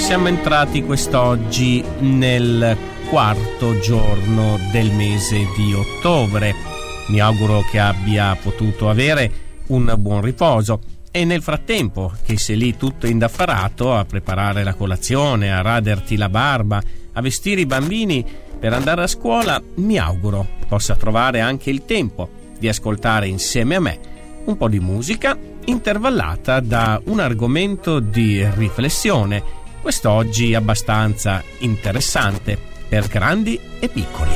Siamo entrati quest'oggi nel quarto giorno del mese di ottobre. Mi auguro che abbia potuto avere un buon riposo e nel frattempo che sei lì tutto indaffarato a preparare la colazione, a raderti la barba, a vestire i bambini per andare a scuola, mi auguro possa trovare anche il tempo di ascoltare insieme a me un po' di musica intervallata da un argomento di riflessione, quest'oggi abbastanza interessante per grandi e piccoli.